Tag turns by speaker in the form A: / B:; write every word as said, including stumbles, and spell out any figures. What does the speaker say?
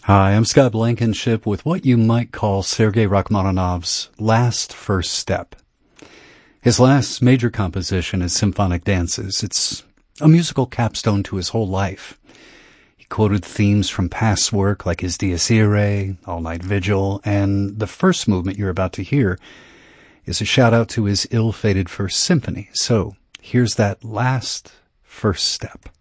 A: Hi, I'm Scott Blankenship with what you might call Sergei Rachmaninoff's last first step. His last major composition is Symphonic Dances. It's a musical capstone to his whole life. He quoted themes from past work like his Dies Irae, All Night Vigil, and the first movement you're about to hear is a shout-out to his ill-fated First Symphony. So here's that last first step.